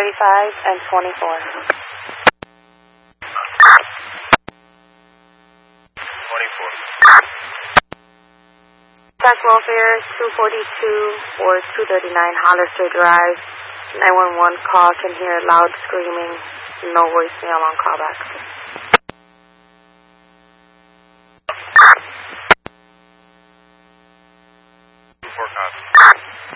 35 and 24. 24. Track welfare 242 or 239 Hollister Drive. 911 call, can hear loud screaming. No voicemail on callback.